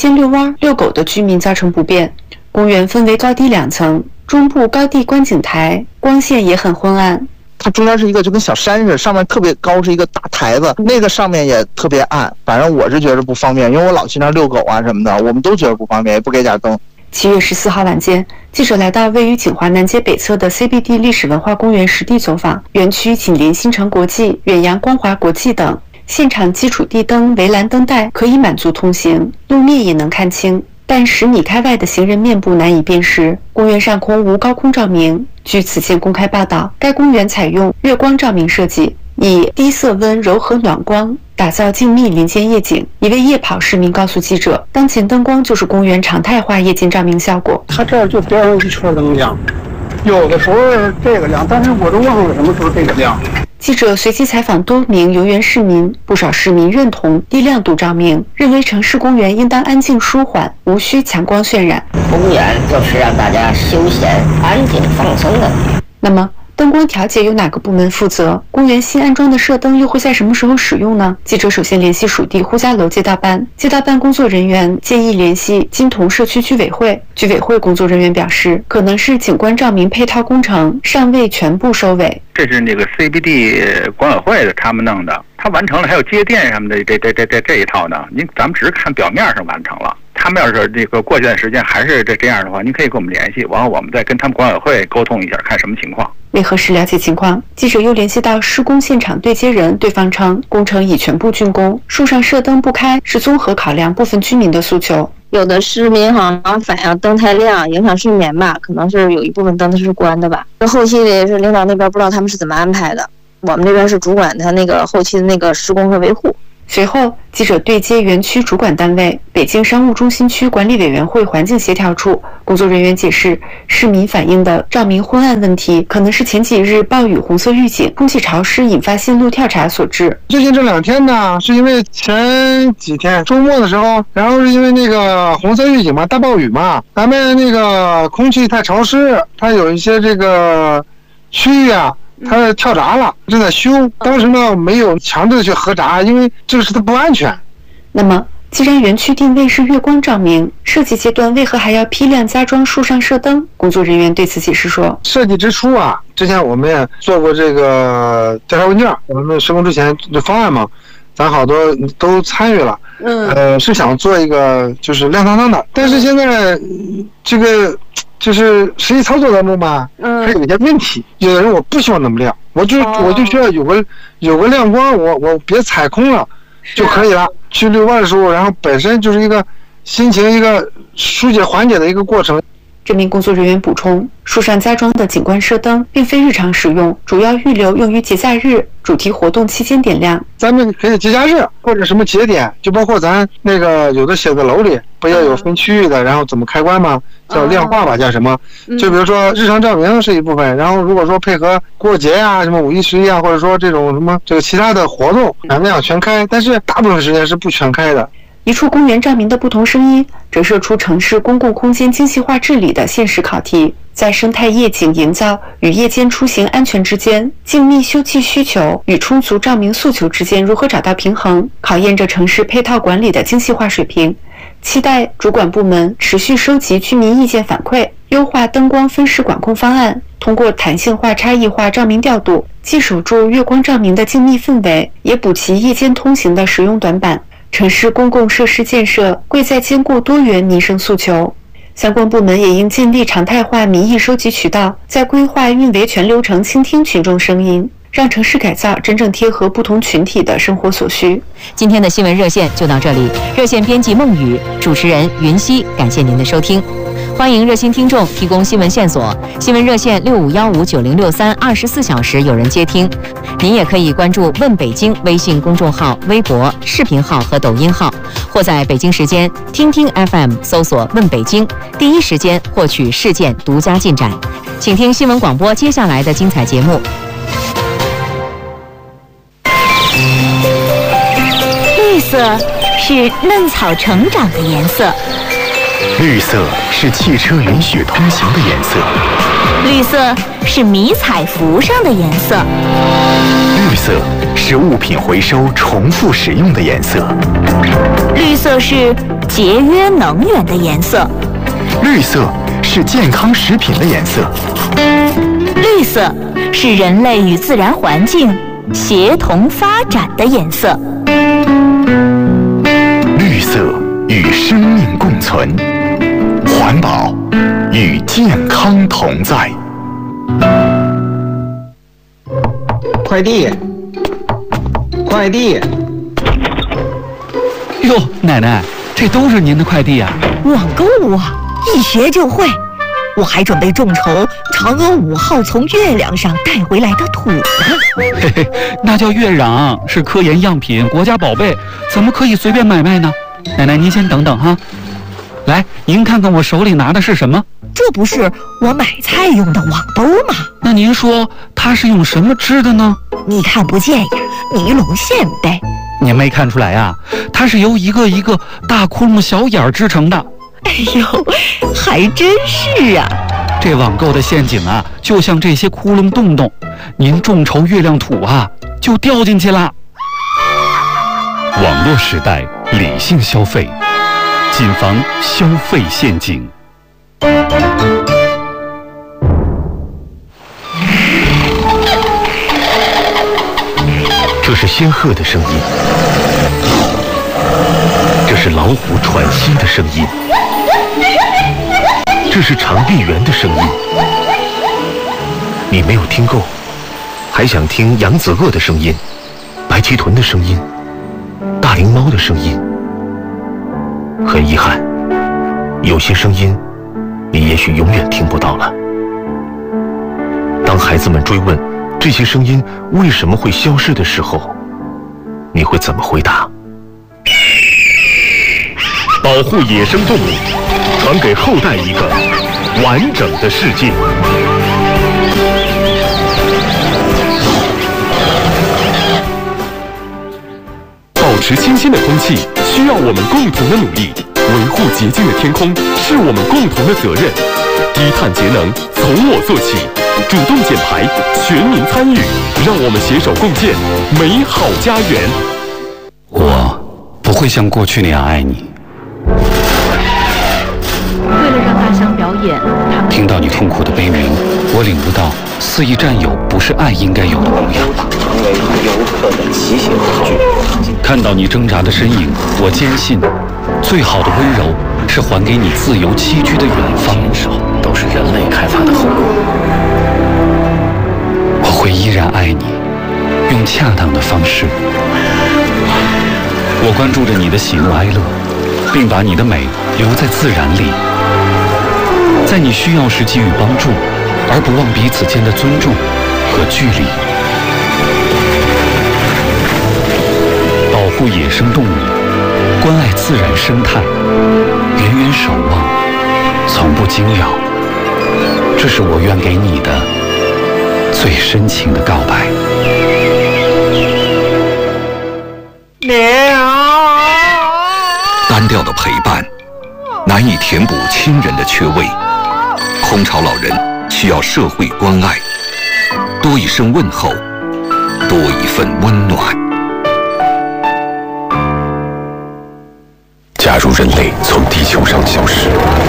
间遛弯、遛狗的居民造成不便。公园分为高低2层，中部高地观景台，光线也很昏暗。 它中间是一个就跟小山似的，上面特别高是一个大台子，那个上面也特别暗，反正我是觉得不方便，因为我老去那儿遛狗啊什么的，我们都觉得不方便，也不给点灯。 7月14号晚间，记者来到位于锦华南街北侧的 CBD 历史文化公园实地走访，园区紧邻新城国际、远洋光华国际等，现场基础地灯、围栏灯带可以满足通行，路面也能看清。但10米开外的行人面部难以辨识。公园上空无高空照明。据此前公开报道，该公园采用月光照明设计，以低色温柔和暖光打造静谧林间夜景。一位夜跑市民告诉记者，当前灯光就是公园常态化夜间照明效果。 它这儿就标上一圈灯亮，有的时候这个亮，但是我都忘了什么时候这个亮。 记者随机采访多名游园市民，不少市民认同低亮度照明，认为城市公园应当安静舒缓，无需强光渲染。 公园就是让大家休闲、安静、放松的。 那么，灯光调节由哪个部门负责？公园新安装的射灯又会在什么时候使用呢？记者首先联系属地呼家楼街道办，街道办工作人员建议联系金同社区居委会。居委会工作人员表示，可能是景观照明配套工程尚未全部收尾。 这是那个 CBD 管委会的他们弄的，他完成了，还有接电什么的，这一套呢，咱们只是看表面上完成了。他们要是这个过去段时间还是这样的话，您可以跟我们联系，然后我们再跟他们管委会沟通一下，看什么情况。 为核实了解情况，记者又联系到施工现场对接人，对方称工程已全部竣工，树上射灯不开是综合考量部分居民的诉求。 有的市民好像反映灯太亮，影响睡眠吧，可能是有一部分灯它是关的吧。后期的是领导那边不知道他们是怎么安排的，我们这边是主管他那个后期的那个施工和维护。 随后，记者对接园区主管单位北京商务中心区管理委员会环境协调处，工作人员解释，市民反映的照明昏暗问题，可能是前几日暴雨红色预警、空气潮湿引发线路跳闸所致。 最近这2天呢，是因为前几天周末的时候，然后是因为那个红色预警嘛，大暴雨嘛，咱们那个空气太潮湿，它有一些这个区域啊。它跳闸了，正在修。当时呢，没有强制的去核闸，因为这个是它不安全。 那么，既然园区定位是月光照明，设计阶段为何还要批量加装树上射灯？工作人员对此解释说， 设计之初啊，之前我们也做过这个调查问卷，我们施工之前这方案嘛，咱好多都参与了。是想做一个就是亮堂堂的，但是现在这个。就是实际操作当中吧，还有一些问题。有的人我不希望那么亮，我就需要有个亮光，我别踩空了就可以了。去遛弯的时候，然后本身就是一个心情一个疏解缓解的一个过程。 这名工作人员补充，树上加装的景观射灯并非日常使用，主要预留用于节假日、主题活动期间点亮。 咱们可以节假日或者什么节点，就包括咱那个有的写字楼里不要有分区域的，然后怎么开关吗？叫亮化吧，叫什么？就比如说日常照明是一部分，然后如果说配合过节呀、什么5·1、11啊，或者说这种什么这个其他的活动，那样全开，但是大部分时间是不全开的。 一处公园照明的不同声音，折射出城市公共空间精细化治理的现实考题。在生态夜景营造与夜间出行安全之间，静谧休憩需求与充足照明诉求之间如何找到平衡，考验着城市配套管理的精细化水平。期待主管部门持续收集居民意见反馈，优化灯光分时管控方案，通过弹性化、差异化照明调度，既守住月光照明的静谧氛围，也补齐夜间通行的使用短板。城市公共设施建设贵在兼顾多元民生诉求，相关部门也应尽力常态化民意收集渠道，在规划运维全流程倾听群众声音，让城市改造真正贴合不同群体的生活所需。 今天的新闻热线就到这里，热线编辑孟宇，主持人云溪，感谢您的收听。欢迎热心听众提供新闻线索，新闻热线65159063，24小时有人接听。您也可以关注问北京微信公众号、微博、视频号和抖音号，或在北京时间听听 FM 搜索问北京，第一时间获取事件独家进展。请听新闻广播接下来的精彩节目。 绿色是嫩草成长的颜色， 绿色是汽车允许通行的颜色， 绿色是迷彩服上的颜色， 绿色是物品回收重复使用的颜色， 绿色是节约能源的颜色。 绿色是健康食品的颜色。 绿色是人类与自然环境协同发展的颜色。 绿色与生命共存，环保与健康同在。 快递，快递！ 哟，奶奶，这都是您的快递啊！ 网购啊，一学就会。我还准备众筹嫦娥5号从月亮上带回来的土呢。 嘿嘿，那叫月壤，是科研样品，国家宝贝，怎么可以随便买卖呢？奶奶，您先等等哈。来，您看看我手里拿的是什么？ 这不是我买菜用的网兜吗？ 那您说它是用什么织的呢？ 你看不见呀，尼龙线呗。 您没看出来啊？它是由一个一个大窟窿小眼儿织成的。 哎呦，还真是啊！ 这网购的陷阱啊，就像这些窟窿洞洞，您众筹月亮土啊，就掉进去了。 网络时代，理性消费，谨防消费陷阱。这是仙鹤的声音，这是老虎喘息的声音，这是长臂猿的声音。你没有听够，还想听扬子鳄的声音、白鳍豚的声音、大灵猫的声音。很遗憾，有些声音你也许永远听不到了。当孩子们追问这些声音为什么会消失的时候，你会怎么回答？保护野生动物，传给后代一个完整的世界。 保持清新的空气需要我们共同的努力，维护洁净的天空是我们共同的责任。低碳节能从我做起，主动减排，全民参与，让我们携手共建美好家园。 我不会像过去那样爱你。 为了让大象表演，他们听到你痛苦的悲鸣，我领悟到肆意占有不是爱应该有的模样。 成为游客的骑行道具。 看到你挣扎的身影，我坚信，最好的温柔是还给你自由栖居的远方。 都是人类开发的后果。 我会依然爱你，用恰当的方式。我关注着你的喜怒哀乐，并把你的美留在自然里，在你需要时给予帮助，而不忘彼此间的尊重和距离。保护野生动物，关爱自然生态，远远守望，从不惊扰。这是我愿给你的最深情的告白。 单调的陪伴难以填补亲人的缺位，空巢老人需要社会关爱，多一声问候，多一份温暖。 假如人类从地球上消失，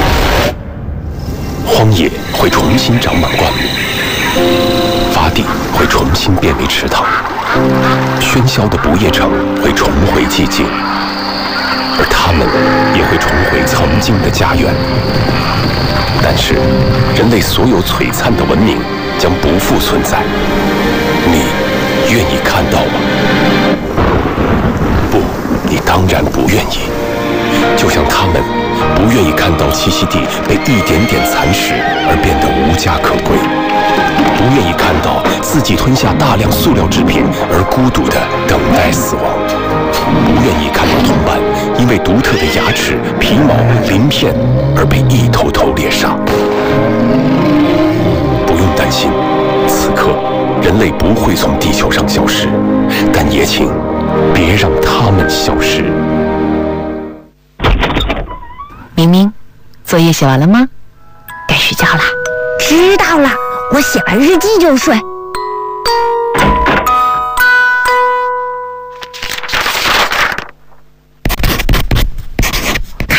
荒野会重新长满灌木，洼地会重新变为池塘，喧嚣的不夜城会重回寂静，而他们也会重回曾经的家园。但是，人类所有璀璨的文明将不复存在，你愿意看到吗？不，你当然不愿意。就像他们不愿意看到栖息地被一点点蚕食而变得无家可归，不愿意看到自己吞下大量塑料制品而孤独地等待死亡，不愿意看到同伴因为独特的牙齿、皮毛、鳞片而被一头头猎杀。不用担心，此刻人类不会从地球上消失，但也请别让他们消失。 明明，作业写完了吗？ 该睡觉了。知道了，我写完日记就睡。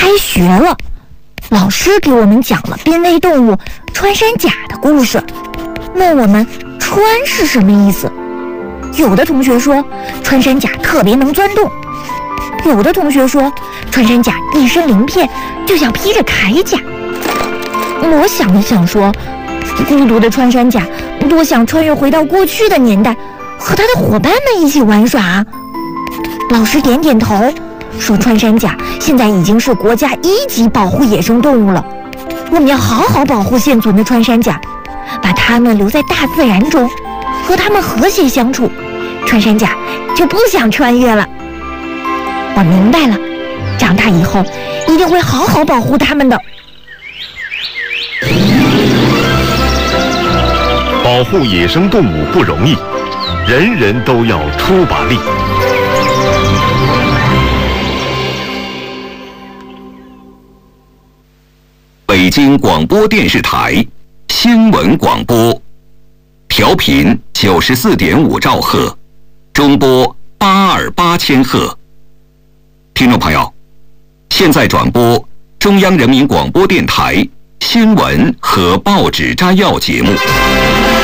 学了，老师给我们讲了濒危动物穿山甲的故事，问我们穿是什么意思。有的同学说穿山甲特别能钻洞，有的同学说穿山甲一身鳞片，就像披着铠甲。我想了想说，孤独的穿山甲多想穿越回到过去的年代，和他的伙伴们一起玩耍。老师点点头，说穿山甲现在已经是国家1级保护野生动物了，我们要好好保护现存的穿山甲，把它们留在大自然中，和它们和谐相处，穿山甲就不想穿越了。我明白了，长大以后一定会好好保护它们的。 保护野生动物不容易，人人都要出把力。 北京广播电视台新闻广播，调频94.5兆赫，中波828千赫。听众朋友，现在转播中央人民广播电台新闻和报纸摘要节目。